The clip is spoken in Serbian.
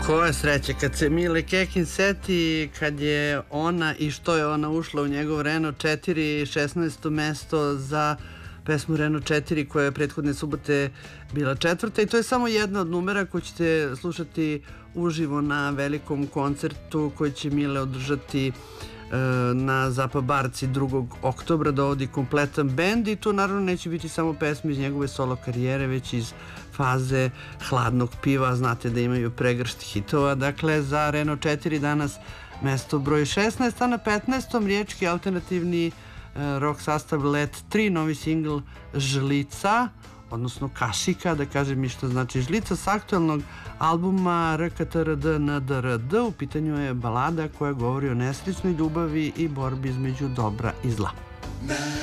Koja sreća, kad se Mile Kekin seti kad je ona i što je ona ušla u njegov Renault 4, 16. mesto za pesmu Renault 4 koja je prethodne subote bila četvrta, i to je samo jedna od numera koju ćete slušati uživo na velikom koncertu koji će Mile održati na Zapabarci 2. oktobra. Dovodi kompletan bend i tu naravno neće biti samo pesme iz njegove solo karijere, već iz faze hladnog piva. Znate da imaju pregršt hitova. Dakle, za Renault 4 danas mesto broj 16, a na 15. riječki alternativni rock sastav Let 3, novi singl Žlica, odnosno Kašika, da kažem mi što znači žlica, s aktualnog albuma RKTRD NDRD. U pitanju je balada koja govori o nesrećnoj ljubavi i borbi između dobra i zla.